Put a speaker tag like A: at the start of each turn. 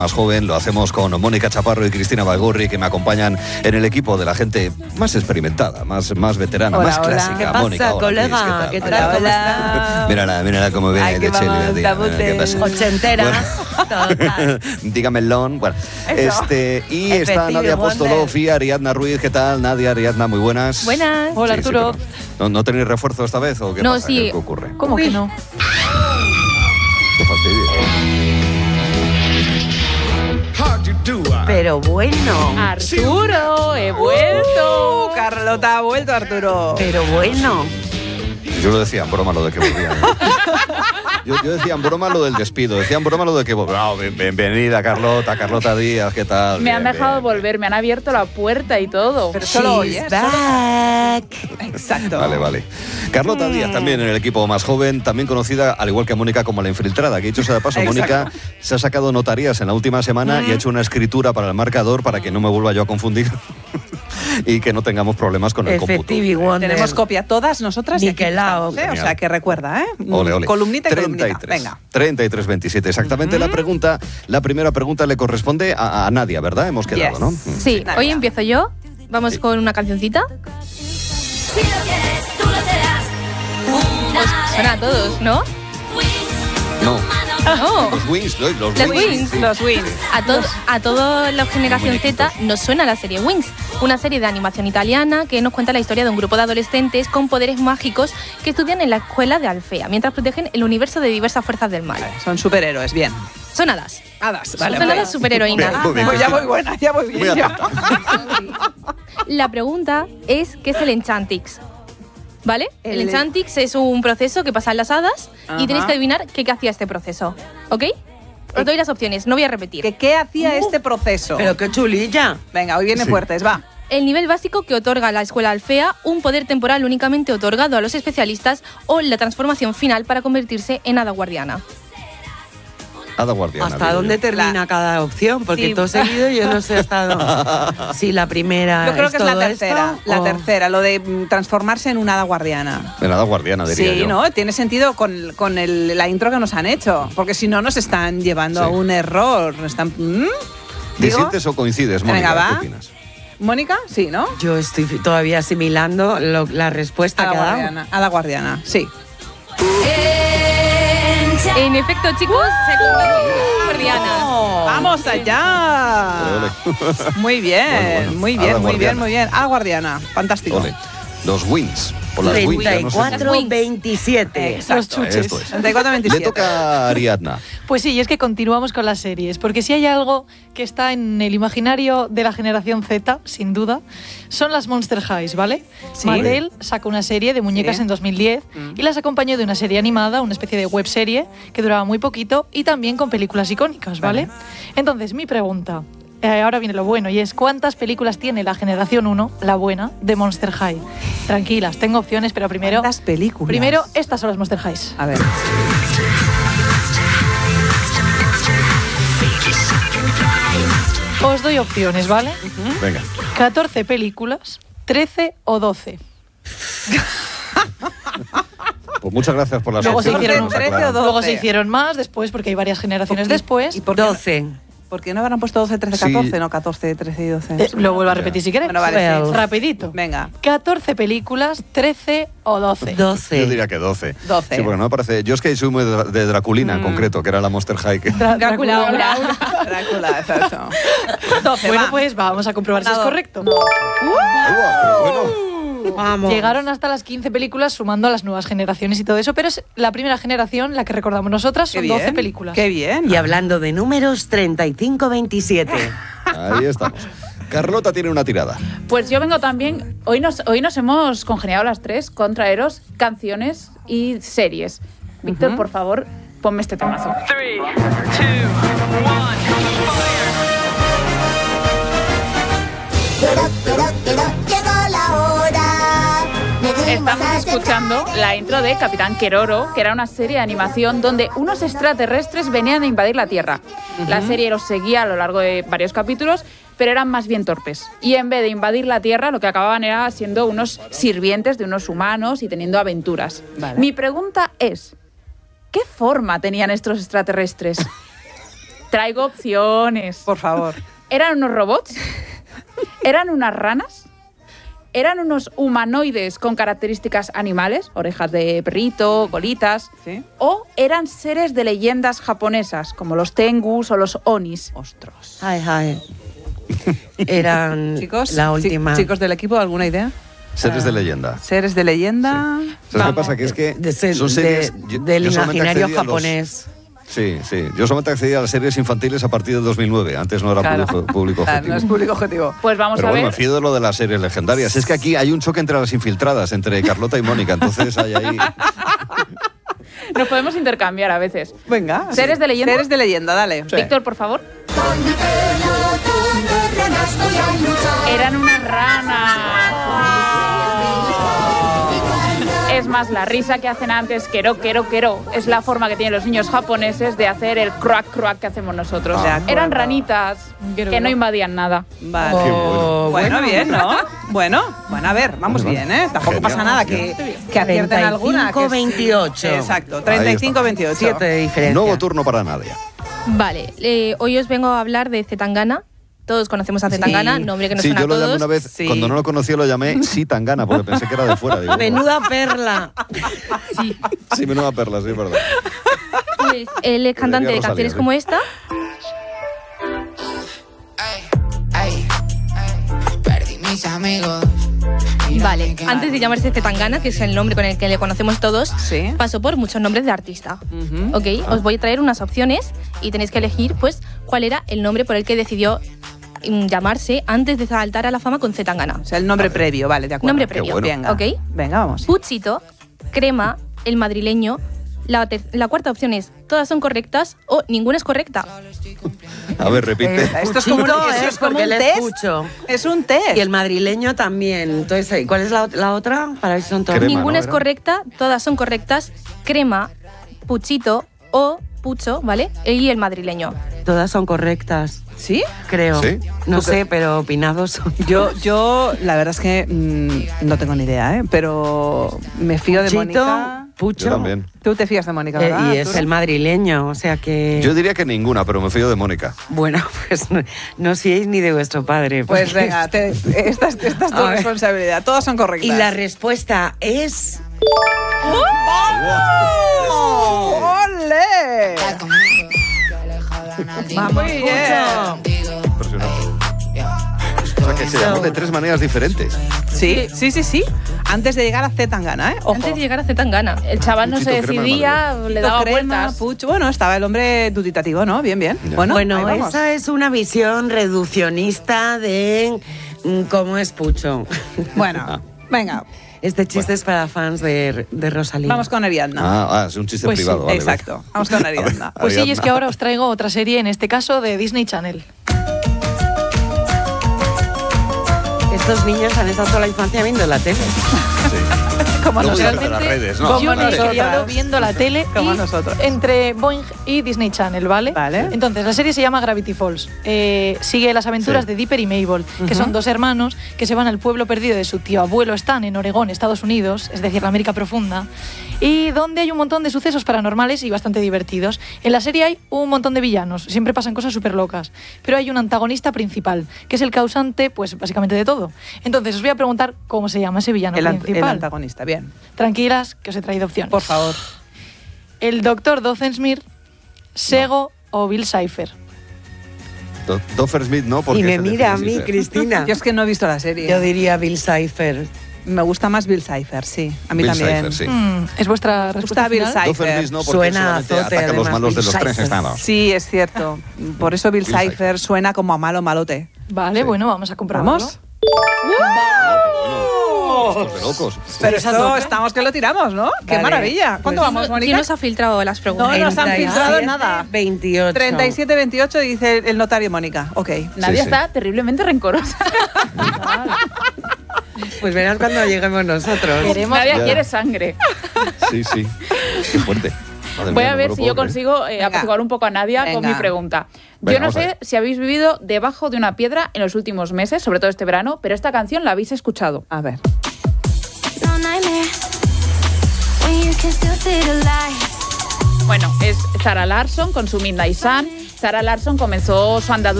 A: más joven, lo hacemos con Mónica Chaparro y Cristina Baigorri, que me acompañan en el equipo de la gente más experimentada, más veterana,
B: hola,
A: más clásica.
B: ¿Qué pasa,
A: Mónica,
B: colega?
A: ¿qué tal?
B: Hola.
A: Mírala cómo viene de Chile.
B: ¿Qué pasa? Ochentera.
A: Bueno, dígamelo. Bueno, y está Nadia Apostolov y Ariadna Ruiz. ¿Qué tal, Nadia, Ariadna? Muy buenas.
C: Buenas.
D: Hola, Arturo.
A: ¿No tenéis refuerzo esta vez o qué
C: no,
A: pasa?
C: sí.
A: ¿Qué ocurre?
D: ¿Cómo que no?
A: Qué fastidio.
B: Pero bueno.
D: Arturo, he vuelto.
B: Carlota ha vuelto, Arturo. Pero bueno.
A: Yo lo decía en broma lo de que volvía. Yo decía en broma lo del despido, decía en broma lo de que bienvenida Carlota Díaz, ¿qué tal?
D: Me han dejado volver, me han abierto la puerta y todo.
B: Pero solo hoy, ¿eh? Back. Exacto.
A: Vale. Carlota Díaz, también en el equipo más joven, también conocida, al igual que Mónica, como la infiltrada. Que dicho sea de paso, exacto. Mónica se ha sacado notarías en la última semana y ha hecho una escritura para el marcador para que no me vuelva yo a confundir. Y que no tengamos problemas con el cómputo.
B: Tenemos copia todas nosotras.
C: Niquelao.
B: O sea, que recuerda, ¿eh?
A: Ole.
B: Columnita y
A: 33,
B: columnita. Venga.
A: 33-27, exactamente. La primera pregunta le corresponde a Nadia, ¿verdad? Hemos quedado, ¿no?
C: Sí, hoy empiezo yo. Vamos con una cancioncita.
E: Si lo quieres, tú lo serás.
C: Os suena a todos, ¿no?
A: No.
C: No.
A: Los Wings.
B: Los Wings.
C: A toda la generación Z nos suena la serie Wings, una serie de animación italiana que nos cuenta la historia de un grupo de adolescentes con poderes mágicos que estudian en la escuela de Alfea, mientras protegen el universo de diversas fuerzas del mal.
B: Son superhéroes, bien.
C: Son hadas.
B: Vale.
C: Son hadas superheroínas.
B: Pues ya voy buena, ya voy bien.
C: La pregunta es, ¿qué es el Enchantix? ¿Vale? El Enchantix es un proceso que pasa en las hadas y tenéis que adivinar qué hacía este proceso. ¿Ok? Os doy las opciones, no voy a repetir.
B: ¿Qué hacía este proceso?
F: Pero qué chulilla.
B: Venga, hoy viene fuertes, va.
C: El nivel básico que otorga la escuela Alfea, un poder temporal únicamente otorgado a los especialistas, o la transformación final para convertirse en hada guardiana.
A: Hada guardiana.
F: ¿Hasta dónde termina cada opción? Porque
B: Sí.
F: todo seguido yo no sé hasta dónde. Si la primera.
B: Yo creo que es la
F: todo
B: tercera.
F: esto,
B: La
F: o-
B: tercera, lo de transformarse en una hada guardiana.
A: En hada guardiana, diría
B: Sí,
A: yo.
B: ¿no? Tiene sentido con la intro que nos han hecho. Porque si no, nos están llevando a un error. Nos están, ¿Digo?
A: ¿Disientes o coincides, Mónica?
B: Venga, va.
A: ¿Qué opinas?
B: ¿Mónica? Sí, ¿no?
F: Yo estoy todavía asimilando la respuesta que ha dado.
B: Hada guardiana, sí.
C: En efecto, chicos, se convierte en guardiana.
B: ¡Vamos allá! Muy bien,
A: Bueno.
B: muy bien. Hada guardiana, fantástico.
A: Ole. Los Wings. Por las Wings. ya no sé.
F: 34-27.
D: Los chuches.
A: Esto es.
B: 34-27.
A: Le toca a Ariadna.
D: Pues sí, y es que continuamos con las series, porque si hay algo que está en el imaginario de la generación Z, sin duda, son las Monster Highs, ¿vale?
B: Sí.
D: Mattel sacó una serie de muñecas en 2010 y las acompañó de una serie animada, una especie de webserie que duraba muy poquito y también con películas icónicas, ¿vale? Entonces, mi pregunta, ahora viene lo bueno, y es ¿cuántas películas tiene la generación 1, la buena, de Monster High? Tranquilas, tengo opciones, pero primero...
B: ¿Cuántas películas?
D: Primero, estas son las Monster Highs.
B: A ver.
D: Os doy opciones, ¿vale?
A: Venga.
D: 14 películas, 13 o 12.
A: Pues muchas gracias por las
D: Luego se
A: opciones.
D: hicieron
A: nos
B: 13 o
A: aclaran.
B: 12.
D: Luego se hicieron más después, porque hay varias generaciones después.
B: ¿Y por qué
F: 12.
B: ¿Por qué no habrán puesto 12, 13,
A: Sí.
B: 14? No, 14, 13 y 12.
D: Lo vuelvo a repetir si queréis.
B: Bueno, vale, sí.
D: Rapidito.
B: Venga.
D: 14 películas, 13 o 12.
F: 12.
A: Yo diría que 12.
B: 12.
A: Sí, porque no me parece. Yo es que soy muy de Draculina en concreto, que era la Monster High.
D: Drácula.
B: Drácula, exacto. 12,
D: Bueno,
B: va.
D: pues vamos a comprobar si es correcto.
A: Pero bueno.
F: Vamos.
D: Llegaron hasta las 15 películas sumando a las nuevas generaciones y todo eso, pero es la primera generación, la que recordamos nosotras,
B: Qué
D: son
B: bien,
D: 12 películas.
B: Qué bien.
F: Y hablando de números, 35-27.
A: Ahí estamos. Carlota tiene una tirada.
D: Pues yo vengo también, hoy nos hemos congeniado las tres con traeros canciones y series. Víctor, por favor, ponme este temazo.
G: 3, 2, 1,
E: Llegó la hora.
D: Estamos escuchando la intro de Capitán Keroro, que era una serie de animación donde unos extraterrestres venían a invadir la Tierra. La serie los seguía a lo largo de varios capítulos, pero eran más bien torpes. Y en vez de invadir la Tierra, lo que acababan era siendo unos sirvientes de unos humanos y teniendo aventuras.
B: Vale.
D: Mi pregunta es, ¿qué forma tenían estos extraterrestres? Traigo opciones.
B: Por favor.
D: ¿Eran unos robots? ¿Eran unas ranas? ¿Eran unos humanoides con características animales? Orejas de perrito, colitas.
B: ¿Sí?
D: ¿O eran seres de leyendas japonesas, como los tengus o los onis?
B: Ostras.
F: Ay. Eran
B: Chicos,
F: la última.
B: chicos del equipo, ¿alguna idea?
A: Seres de leyenda.
B: Seres de leyenda.
A: ¿Sabes qué pasa? Que es que son series...
F: del
A: yo solamente
F: imaginario
A: accedí a los-
F: japonés.
A: Sí. Yo solamente accedí a las series infantiles a partir del 2009. Antes no era
B: Claro.
A: público
B: Claro,
A: objetivo.
B: no es público objetivo.
D: Pues vamos
A: Pero
D: a
A: bueno,
D: ver.
A: me fío de lo de las series legendarias. Es que aquí hay un choque entre las infiltradas, entre Carlota y Mónica. Entonces hay ahí...
D: Nos podemos intercambiar a veces.
B: Venga.
D: ¿Seres de leyenda?
B: Seres de leyenda, dale.
D: Víctor, por favor.
G: Con mi pelotón de ranas voy a luchar.
D: Eran unas ranas. Es más, la risa que hacen antes, quero, es la forma que tienen los niños japoneses de hacer el croak que hacemos nosotros.
B: De acuerdo.
D: Eran ranitas que no invadían nada.
B: Vale.
A: Qué bueno.
B: Bueno, bien, ¿no? Bueno, a ver, vamos
A: Vale,
B: bien, ¿eh? Tampoco
A: Genial.
B: pasa nada que acierten alguna.
F: 35-28.
B: Exacto, 35-28.
F: 7 de diferencia.
A: Nuevo turno para Nadia.
C: Vale, hoy os vengo a hablar de Zetangana. Todos conocemos a Zetangana, nombre que nos
A: Sí,
C: suena
A: yo
C: a
A: lo llamé
C: todos.
A: una vez,
B: Sí.
A: cuando no lo conocía lo llamé Sí Tangana, porque pensé que era de fuera. Digo,
F: Menuda perla.
A: Sí, menuda perla, sí, es verdad.
C: Pues, él es cantante de
A: Rosalía,
C: canciones
A: sí.
C: como esta.
H: Perdí mis amigos.
C: Vale, antes de llamarse Zetangana, que es el nombre con el que le conocemos todos,
B: Sí.
C: pasó por muchos nombres de artista.
B: Ujú.
C: ¿Ok? Os voy a traer unas opciones y tenéis que elegir, pues, cuál era el nombre por el que decidió llamarse antes de saltar a la fama con Zetangana.
B: O sea, el nombre previo, vale, de acuerdo.
C: Nombre
A: Qué
C: previo.
A: bueno.
B: Venga,
C: ¿Ok?
B: venga, vamos.
C: Puchito, Crema, El Madrileño. La cuarta opción es todas son correctas o ninguna es correcta.
A: A ver, repite.
B: Esto es como,
F: Puchito,
B: eso es como
F: porque
B: un
F: le
B: test.
F: escucho.
B: Es un test.
F: Y el madrileño también. Entonces, ¿cuál es la otra? Para ver si son todas.
A: Crema,
C: Ninguna
A: ¿no?
C: es
A: Era.
C: correcta, todas son correctas. Crema, Puchito o Pucho, ¿vale? Y El Madrileño.
F: Todas son correctas,
B: ¿Sí?
F: creo.
A: ¿Sí?
F: No sé, pero opinados son.
B: Yo, la verdad es que no tengo ni idea, ¿eh? Pero me fío de
F: Puchito,
B: Mónica.
F: Pucho.
A: Yo también.
B: Tú te fías de Mónica, ¿verdad?
F: Y es el madrileño, o sea que...
A: Yo diría que ninguna, pero me fío de Mónica.
F: Bueno, pues no fiéis ni de vuestro padre.
B: Pues
F: porque-
B: venga, esta es tu
F: A ver.
B: responsabilidad. Todas son correctas.
F: Y la respuesta es...
B: ¡Oh! ¡Ole!
F: ¡Vamos,
B: Muy bien.
F: Pucho!
A: Impresionante. O sea, que se llamó de 3 maneras diferentes.
B: Sí. Antes de llegar a Zetangana, ¿eh? Ojo.
C: Antes de llegar a Zetangana.
D: El chaval no
A: Puchito,
D: se
A: crema,
D: decidía, le daba
B: Crema,
D: vueltas.
B: Pucho. Bueno, estaba el hombre duditativo, ¿no? Bien.
A: Ya.
B: Bueno, ahí
F: Bueno,
B: vamos.
F: esa es una visión reduccionista de cómo es Pucho.
B: Bueno, venga,
F: Este chiste es para fans de Rosalía.
B: vamos con Ariadna.
A: Es un chiste
I: Pues sí,
A: privado. Vale,
B: Exacto, vamos con Ariadna.
I: Pues sí, y es
A: Ariadna.
I: que ahora os traigo otra serie, en este caso de Disney Channel.
F: Estos niños han estado toda la infancia viendo la tele.
B: Como
A: Luego
B: nosotros.
A: dicen de las redes, ¿no?
I: Yo me he
B: nosotras.
I: criado viendo la tele
B: Como
I: y
B: nosotros.
I: entre Boeing y Disney Channel, ¿vale?
B: Vale.
I: Entonces, la serie se llama Gravity Falls. Sigue las aventuras
A: Sí.
I: de Dipper y Mabel, que son dos hermanos que se van al pueblo perdido de su tío abuelo Stan en Oregón, Estados Unidos, es decir, la América profunda, y donde hay un montón de sucesos paranormales y bastante divertidos. En la serie hay un montón de villanos, siempre pasan cosas súper locas, pero hay un antagonista principal, que es el causante, pues básicamente de todo. Entonces, os voy a preguntar cómo se llama ese villano
B: El
I: principal.
B: antagonista, bien.
I: Tranquilas, que os he traído opciones.
B: Por favor.
I: El doctor Dozenshmirtz, Sego o Bill Cipher.
A: Doffer Smith no, porque
F: Y me
A: es el de
F: mira a
A: Phineas
F: mí,
A: Cipher.
F: Cristina.
B: Yo es que no he visto la serie.
F: Yo diría Bill Cipher.
B: Me gusta más Bill Cipher, sí. A mí
A: Bill
B: también.
A: Cipher, sí.
I: ¿Es vuestra
B: Me
I: respuesta
B: gusta Bill
I: final?
B: Cipher.
A: Doffer Smith no, porque
F: Suena
A: solamente
F: a azote,
A: ataca a los
F: además,
A: malos de
F: Bill
A: los tres
F: Cipher.
A: estados.
B: Sí, es cierto. Por eso Bill
A: Bill Cipher.
B: Cipher suena como a malo malote.
I: Vale,
A: Sí.
I: bueno, vamos a comprobarlo.
B: ¿Vamos?
A: Estos de locos.
B: Pero esto estamos que lo tiramos, ¿no? ¡Qué
F: Vale.
B: maravilla! ¿Cuánto vamos,
C: ¿Quién
B: Mónica?
C: nos ha filtrado las preguntas?
B: No nos han
F: 37,
B: filtrado nada.
F: 28.
B: 37-28 dice el notario Mónica. Ok.
D: Nadia
A: sí.
D: está terriblemente rencorosa.
F: Pues verás cuando lleguemos nosotros.
I: Queremos-
D: Nadia
A: Ya.
D: quiere sangre.
A: Sí. Qué fuerte. Madre
D: Voy
A: mía,
D: a
A: no
D: ver
A: me lo
D: si
A: puedo
D: yo
A: creer.
D: consigo apaciguar un poco a Nadia con
B: Venga.
D: mi pregunta.
A: Venga,
D: Yo no
A: vamos a
D: sé
A: ver.
D: si habéis vivido debajo de una piedra en los últimos meses, sobre todo este verano, pero esta canción la habéis escuchado.
B: A ver.
E: No nightmare when you can still see the light.
D: Bueno, es Zara Larsson con su Midnight Sun Sarah Larsson comenzó su andadura